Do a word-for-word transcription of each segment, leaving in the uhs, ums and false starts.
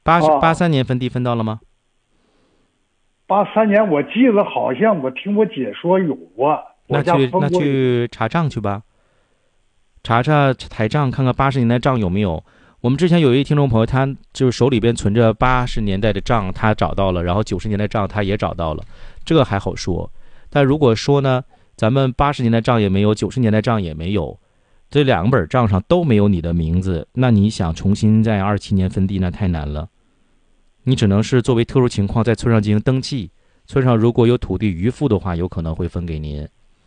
八啊八三年分地分到了吗？ 八三年我记得好像我听我姐说有啊，我那去那家分过去查账去吧，查查台账，看看八十年代账有没有。我们之前有一位听众朋友，他就是手里边存着八十年代的账，他找到了，然后九十年代账他也找到了，这个还好说。但如果说呢，咱们八十年代账也没有，九十年代账也没有，这两本账上都没有你的名字，那你想重新在二七年分地，那太难了。你只能是作为特殊情况在村上进行登记，村上如果有土地余富的话，有可能会分给您。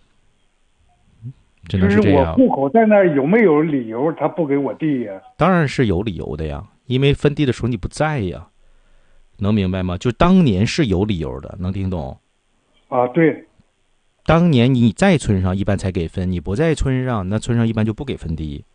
只能是这样。 我户口在那儿，有没有理由他不给我地呀？ 当然是有理由的呀，因为分地的时候你不在呀，能明白吗？就当年是有理由的，能听懂？ 啊，对。 当年你在村上一般才给分，你不在村上，那村上一般就不给分地。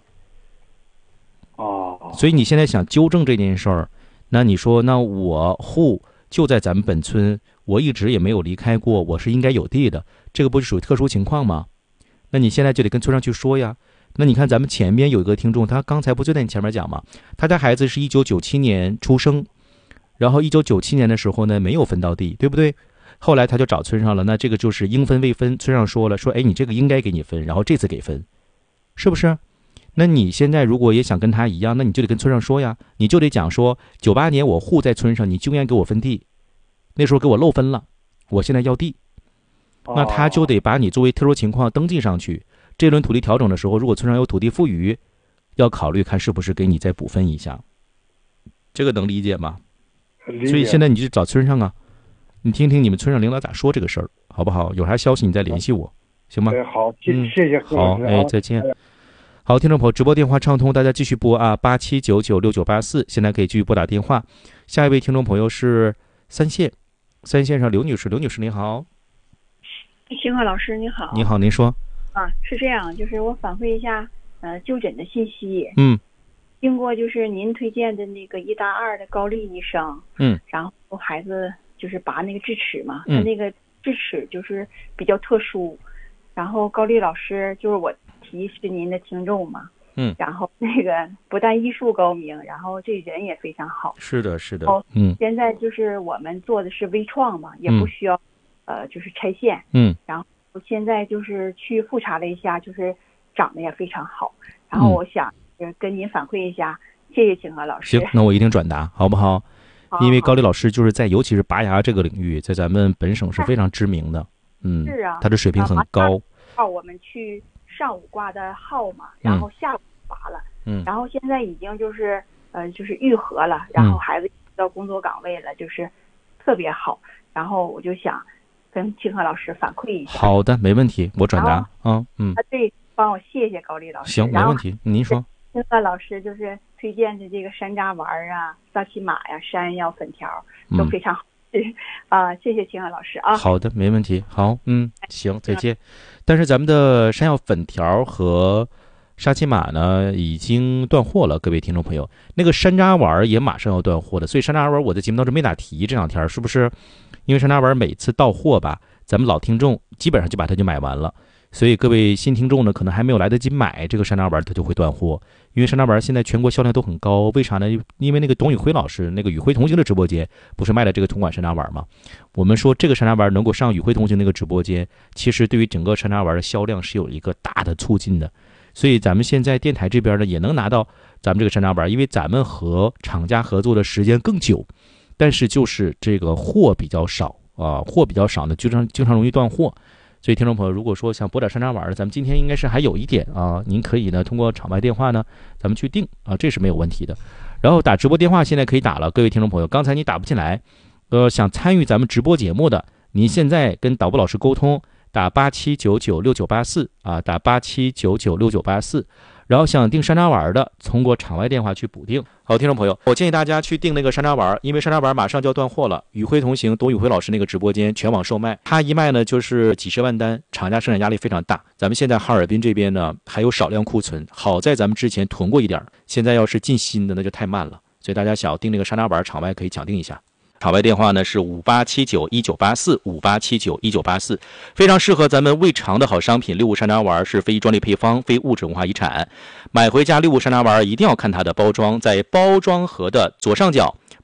哦。 所以你现在想纠正这件事儿，那你说，那我户就在咱们本村，我一直也没有离开过，我是应该有地的，这个不是属于特殊情况吗？那你现在就得跟村上去说呀。那你看咱们前边有一个听众，他刚才不就在你前面讲吗？他家孩子是一九九七年出生，然后一九九七年的时候呢没有分到地，对不对？后来他就找村上了，那这个就是应分未分，村上说了，说哎你这个应该给你分，然后这次给分，是不是？那你现在如果也想跟他一样，那你就得跟村上说呀，你就得讲说九八年我户在村上，你就应该给我分地，那时候给我漏分了，我现在要地。那他就得把你作为特殊情况登记上去。这轮土地调整的时候，如果村上有土地富余，要考虑看是不是给你再补分一下。这个能理解吗？ 理解。 所以现在你就找村上啊，你听听你们村上领导咋说这个事儿，好不好？有啥消息你再联系我，行吗？ 好，谢谢谢何老师。 好，哎，再见。好，听众朋友，直播电话畅通，大家继续拨啊，八七九九六九八四，现在可以继续拨打电话。下一位听众朋友是三线，三线上刘女士，刘女士您好。 星河老师你好。 你好，您说。 啊，是这样，就是我反馈一下呃就诊的信息。 嗯。 经过就是您推荐的那个一搭二的高丽医生。 嗯。 然后孩子就是拔那个智齿嘛， 嗯、 他那个智齿就是比较特殊，然后高丽老师就是我提是您的听众嘛。 嗯。 然后那个不但医术高明，然后这人也非常好。 是的，是的。 嗯。现在就是我们做的是微创嘛，也不需要、嗯、呃就是拆线。 嗯。 然后。我现在就是去复查了一下，就是长得也非常好，然后我想跟您反馈一下，嗯、谢谢景和老师。 行，那我一定转达，好不好？ 好因为高丽老师就是在尤其是拔牙这个领域，在咱们本省是非常知名的。嗯， 是啊， 他的水平很高。 号我们去上午挂的号嘛，然后下午拔了， 嗯， 然后现在已经就是呃就是愈合了，然后孩子到工作岗位了，就是特别好，然后我就想。跟清河老师反馈一下。 好的，没问题，我转达啊，嗯。 啊，对，帮我谢谢高丽老师。 行，没问题，您说。 清河老师就是推荐的这个山楂丸啊、萨琪玛呀、山药粉条都非常好吃、嗯、啊，谢谢清河老师啊。 好的，没问题，好，嗯，行，再见。但是咱们的山药粉条和沙琪玛呢已经断货了，各位听众朋友，那个山楂丸也马上要断货的，所以山楂丸我在节目当中没咋提，这两天是不是？因为山楂丸每次到货吧，咱们老听众基本上就把它就买完了，所以各位新听众呢，可能还没有来得及买这个山楂丸，它就会断货。因为山楂丸现在全国销量都很高，为啥呢？因为那个董宇辉老师那个宇辉同行的直播间不是卖了这个同款山楂丸吗？我们说这个山楂丸能够上宇辉同行那个直播间，其实对于整个山楂丸的销量是有一个大的促进的。所以咱们现在电台这边呢也能拿到咱们这个山楂丸，因为咱们和厂家合作的时间更久。但是就是这个货比较少啊，货比较少呢，经常经常容易断货。所以听众朋友，如果说想拨点山楂丸的，咱们今天应该是还有一点啊，您可以呢通过场外电话呢，咱们去订啊，这是没有问题的。然后打直播电话现在可以打了，各位听众朋友，刚才你打不进来，呃，想参与咱们直播节目的，您现在跟导播老师沟通，打八七九九六九八四啊，打八七九九六九八四。然后想订山楂丸的，通过场外电话去补订。好，听众朋友，我建议大家去订那个山楂丸，因为山楂丸马上就要断货了。宇辉同行董宇辉老师那个直播间全网售卖，他一卖呢就是几十万单，厂家生产压力非常大。咱们现在哈尔滨这边呢还有少量库存，好在咱们之前囤过一点，现在要是进新的那就太慢了。所以大家想要订那个山楂丸，场外可以抢订一下。场外电话呢是五八七九一九八四五八七九一九八四，非常适合咱们胃肠的好商品。六物山楂丸是非专利配方，非物质文化遗产。买回家六物山楂丸一定要看它的包装，在包装盒的左上角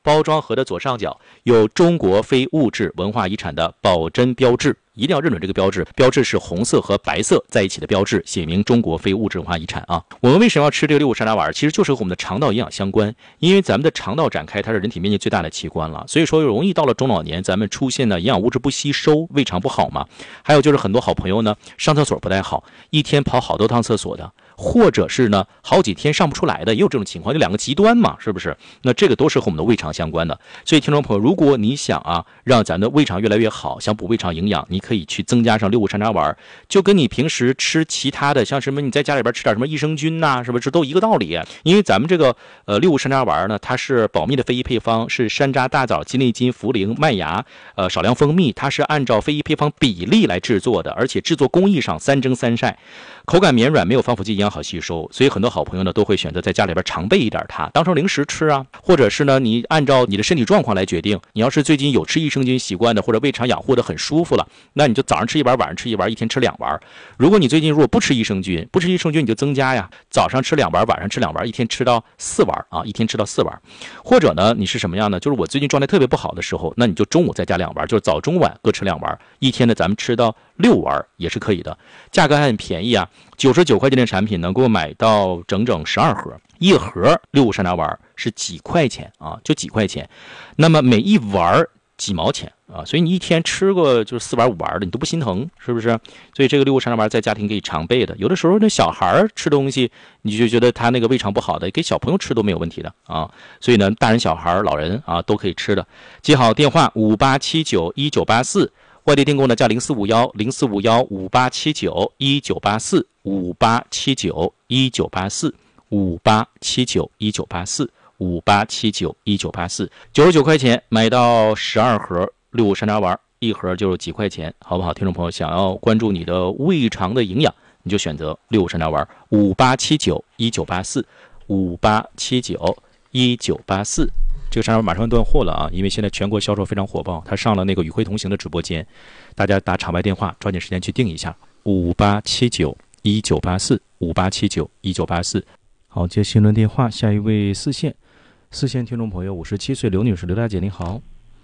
包装盒的左上角有中国非物质文化遗产的保真标志，一定要认准这个标志，标志是红色和白色在一起的标志，写明中国非物质文化遗产啊。我们为什么要吃这个六五山楂丸？其实就是和我们的肠道营养相关，因为咱们的肠道展开它是人体面积最大的器官了，所以说容易到了中老年咱们出现的营养物质不吸收，胃肠不好嘛。还有就是很多好朋友呢上厕所不太好，一天跑好多趟厕所的，或者是呢好几天上不出来的，也有这种情况，就两个极端嘛，是不是？那这个都是和我们的胃肠相关的。所以听众朋友，如果你想啊让咱的胃肠越来越好，想补胃肠营养，你可以去增加上六五山楂丸，就跟你平时吃其他的像什么你在家里边吃点什么益生菌呐、啊，是不是都一个道理？因为咱们这个呃六五山楂丸呢，它是保密的非遗配方，是山楂、大枣、鸡内金、茯苓、麦芽、呃少量蜂蜜，它是按照非遗配方比例来制作的，而且制作工艺上三蒸三晒，口感绵软，没有防腐剂，营养好吸收。所以很多好朋友呢都会选择在家里边常备一点它，当成零食吃啊，或者是呢你按照你的身体状况来决定。你要是最近有吃益生菌习惯的，或者胃肠养护的很舒服了，那你就早上吃一丸，晚上吃一丸，一天吃两丸。如果你最近如果不吃益生菌，不吃益生菌你就增加呀，早上吃两丸，晚上吃两丸，一天吃到四丸啊，一天吃到四丸。或者呢你是什么样呢？就是我最近状态特别不好的时候，那你就中午再加两丸，就是早中晚各吃两丸，一天呢咱们吃到六丸也是可以的，价格还很便宜啊，九十九块钱的产品能够买到整整十二盒，一盒六五山楂丸是几块钱啊，就几块钱，那么每一丸几毛钱啊，所以你一天吃过就是四丸五丸的，你都不心疼，是不是？所以这个六五山楂丸在家庭可以常备的，有的时候那小孩吃东西，你就觉得他那个胃肠不好的，给小朋友吃都没有问题的啊。所以呢，大人、小孩、老人啊都可以吃的。记好电话五八七九一九八四。外地订购呢，加零四五幺零四五幺五八七九一九八四五八七九一九八四五八七九一九八四五八七九一九八四，九十九块钱买到十二盒六五山楂丸，一盒就是几块钱，好不好？听众朋友，想要关注你的胃肠的营养，你就选择六五山楂丸，五八七九一九八四五八七九一九八四。这个山楂丸马上断货了啊，因为现在全国销售非常火爆，它上了那个与会同行的直播间，大家打场外电话，抓紧时间去订一下，五八七九一九八四五八七九一九八四。好，接新轮电话，下一位四线，四线听众朋友，五十七岁刘女士，刘大姐你好。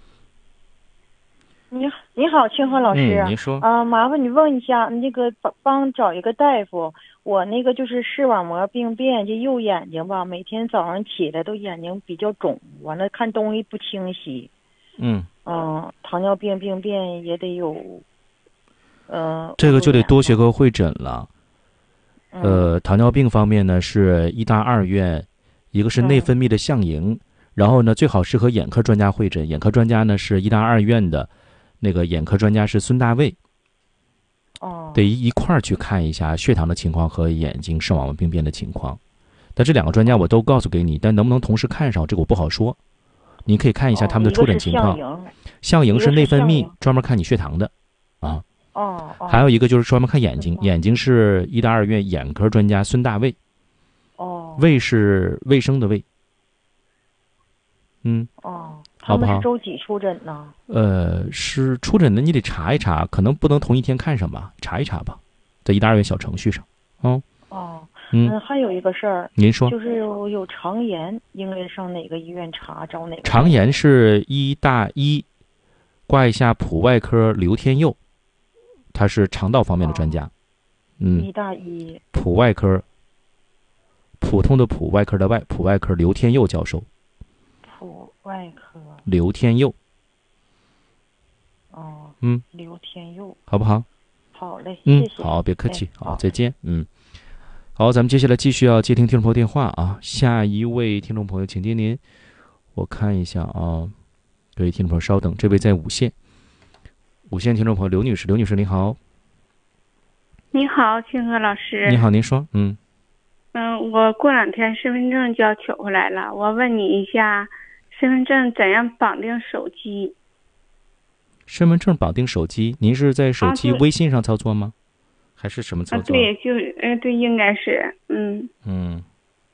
你你好，清河老师。 嗯，您说。 啊、呃，麻烦你问一下，那个帮帮找一个大夫，我那个就是视网膜病变，就右眼睛吧，每天早上起来都眼睛比较肿，完了看东西不清晰。 嗯。 嗯、呃，糖尿病病变也得有。呃， 这个就得多学科会诊了。呃，糖尿病方面呢是医大二院，一个是内分泌的项营，嗯、然后呢最好是和眼科专家会诊，眼科专家呢是医大二院的。那个眼科专家是孙大卫， 哦， 得一块儿去看一下血糖的情况和眼睛视网膜病变的情况。但这两个专家我都告诉给你，但能不能同时看上，这个我不好说。你可以看一下他们的出诊情况。项营是内分泌，专门看你血糖的，啊。 哦哦。 还有一个就是专门看眼睛，眼睛是医大二院眼科专家孙大卫。 哦。 卫是卫生的卫。嗯。 哦。 好不好？ 他们是周几出诊呢？ 呃，是出诊的，你得查一查，可能不能同一天看上吧，查一查吧，在医大二院小程序上。哦哦， 嗯， 嗯还有一个事儿， 您说， 就是我有肠炎，应该上哪个医院查？找哪个？ 肠炎是医大一，挂一下普外科刘天佑，他是肠道方面的专家。哦、嗯， 医大一普外科，普通的普外科的外，普外科刘天佑教授。 普外科刘天佑。 哦， 嗯， 刘天佑， 好不好？ 好嘞， 嗯， 谢谢。 好，别客气， 哎、 好，再见。嗯，好，咱们接下来继续要接听听众朋友电话啊。下一位听众朋友，请接您，我看一下啊，各位听众朋友稍等，这位在五线，五线听众朋友刘女士，刘女士你好。 你好，清河老师。 你好，您说，嗯。 嗯，我过两天身份证就要取回来了，我问你一下，身份证怎样绑定手机？ 身份证绑定手机，您是在手机微信上操作吗？啊、还是什么操作？ 啊，对，就呃，对，应该是，嗯嗯。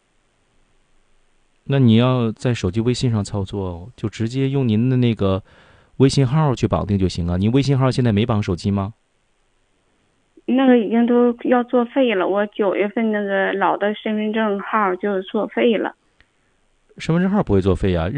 那你要在手机微信上操作，就直接用您的那个微信号去绑定就行啊。您微信号现在没绑手机吗？ 那个已经都要作废了，我九月份那个老的身份证号就作废了。 身份证号不会作废啊，